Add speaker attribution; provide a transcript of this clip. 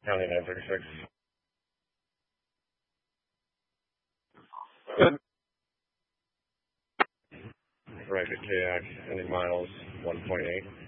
Speaker 1: County 936. Right at KX, any miles, 1.8.